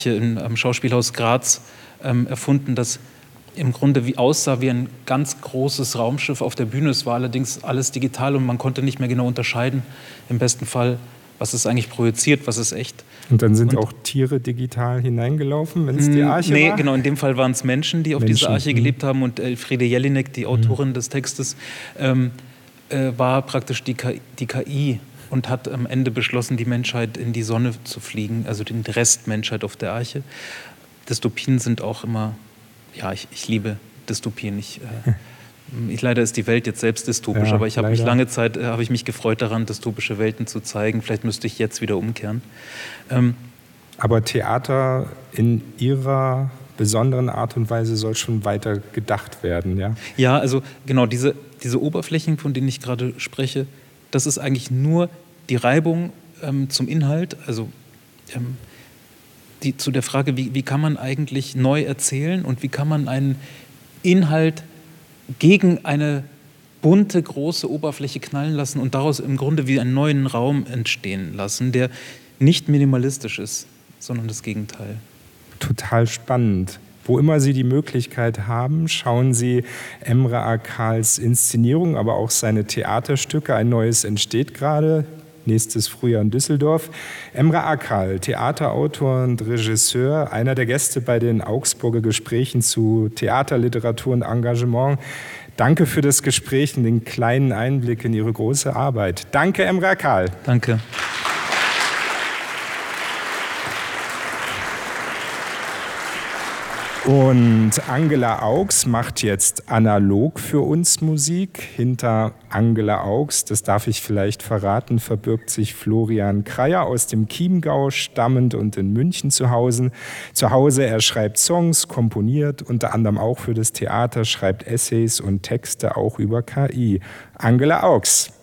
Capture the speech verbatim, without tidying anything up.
in, am Schauspielhaus Graz ähm, erfunden, das im Grunde wie aussah wie ein ganz großes Raumschiff auf der Bühne. Es war allerdings alles digital und man konnte nicht mehr genau unterscheiden, im besten Fall, was ist eigentlich projiziert, was ist echt. Und dann sind und, auch Tiere digital hineingelaufen, wenn es die Arche nee, war? Nee, genau, in dem Fall waren es Menschen, die auf Menschen, dieser Arche mh. gelebt haben, und Elfriede Jelinek, die Autorin mhm. des Textes, ähm, äh, war praktisch die K I, die K I und hat am Ende beschlossen, die Menschheit in die Sonne zu fliegen, also den Rest Menschheit auf der Arche. Dystopien sind auch immer, ja, ich, ich liebe Dystopien. Ich, äh, ich, leider ist die Welt jetzt selbst dystopisch, ja, aber ich habe mich lange Zeit, äh, habe ich mich gefreut daran, dystopische Welten zu zeigen. Vielleicht müsste ich jetzt wieder umkehren. Ähm, aber Theater in ihrer besonderen Art und Weise soll schon weiter gedacht werden, ja? Ja, also genau, diese, diese Oberflächen, von denen ich gerade spreche, das ist eigentlich nur die Reibung ähm, zum Inhalt, also ähm, die, zu der Frage, wie, wie kann man eigentlich neu erzählen und wie kann man einen Inhalt gegen eine bunte, große Oberfläche knallen lassen und daraus im Grunde wie einen neuen Raum entstehen lassen, der nicht minimalistisch ist, sondern das Gegenteil. Total spannend. Wo immer Sie die Möglichkeit haben, schauen Sie Emre Akals Inszenierung, aber auch seine Theaterstücke. Ein neues entsteht gerade, nächstes Frühjahr in Düsseldorf. Emre Akal, Theaterautor und Regisseur, einer der Gäste bei den Augsburger Gesprächen zu Theater, Literatur und Engagement. Danke für das Gespräch und den kleinen Einblick in Ihre große Arbeit. Danke, Emre Akal. Danke. Und Angela Augs macht jetzt analog für uns Musik. Hinter Angela Augs, das darf ich vielleicht verraten, verbirgt sich Florian Kreyer aus dem Chiemgau, stammend und in München zu Hause. Zu Hause, er schreibt Songs, komponiert, unter anderem auch für das Theater, schreibt Essays und Texte auch über K I. Angela Augs.